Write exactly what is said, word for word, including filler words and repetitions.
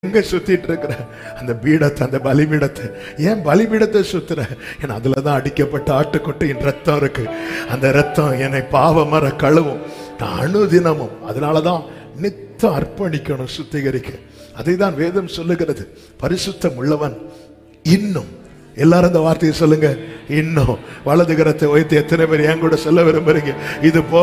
எங்க சுத்திட்டு இருக்கிற அந்த பீடத்தை, அந்த பலிபீடத்தை, ஏன் பலிபீடத்தை சுத்துற? ஏன்னா அதுலதான் அடிக்கப்பட்ட ஆட்டுக்குட்டியின் ரத்தம் இருக்கு. அந்த ரத்தம் என்னை பாவமர கழுவும். நான் அனுதினமும் அதனாலதான் நித்தம் அர்ப்பணிக்கணும், சுத்திகரிக்க. அதை தான் வேதம் சொல்லுகிறது. பரிசுத்தம் உள்ளவன் இன்னும், எல்லாரும் இந்த வார்த்தையை சொல்லுங்க, இன்னும். வலது கரத்தை வைத்து எத்தனை பேர் என் கூட சொல்ல விரும்புறீங்க? இது போ